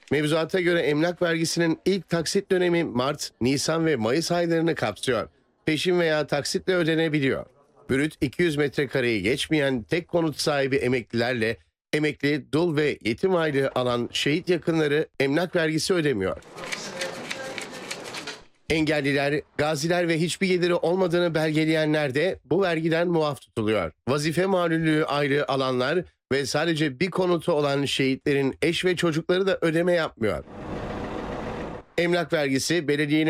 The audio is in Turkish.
Mevzuata göre emlak vergisinin ilk taksit dönemi Mart, Nisan ve Mayıs aylarını kapsıyor. Peşin veya taksitle ödenebiliyor. Brüt 200 metrekareyi geçmeyen tek konut sahibi emeklilerle emekli, dul ve yetim aylığı alan şehit yakınları emlak vergisi ödemiyor. Engelliler, gaziler ve hiçbir geliri olmadığını belgeleyenler de bu vergiden muaf tutuluyor. Vazife malullüğü aylığı alanlar ve sadece bir konutu olan şehitlerin eş ve çocukları da ödeme yapmıyor. Emlak vergisi belediyenin